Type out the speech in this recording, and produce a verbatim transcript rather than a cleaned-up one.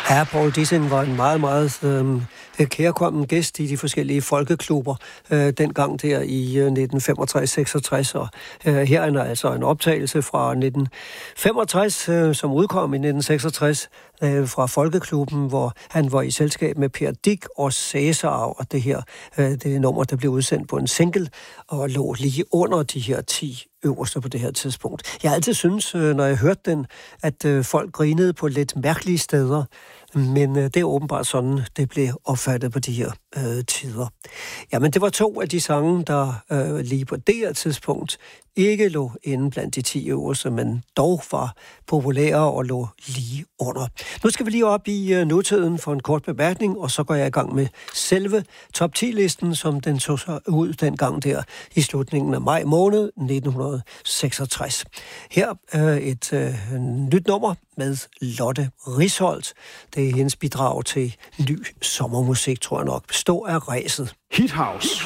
Ja, Paul Dissing var en meget, meget øh, kærkommen gæst i de forskellige folkeklubber øh, dengang der i øh, nitten femogtres seksogtres. Og øh, her er altså en optagelse fra nitten femogtres, øh, som udkom i nitten seksogtres, øh, fra Folkeklubben, hvor han var i selskab med Per Dick og Cæsar, og det her øh, det er nummer, der blev udsendt på en single og lå lige under de her ti øverste på det her tidspunkt. Jeg har altid synes, når jeg hørte den, at folk grinede på lidt mærkelige steder, men det er åbenbart sådan, det blev opfattet på de her øh, tider. Jamen, det var to af de sange, der øh, lige på det her tidspunkt ikke lå inde blandt de ti øverste, men dog var populære og lå lige under. Nu skal vi lige op i øh, nutiden for en kort bemærkning, og så går jeg i gang med selve top ti-listen, som den så sig ud dengang der i slutningen af maj måned nitten seksogtres. Her er øh, et øh, nyt nummer med Lotte Risholdt. Det er hendes bidrag til ny sommermusik, tror jeg nok. Består af ræset. Hit House.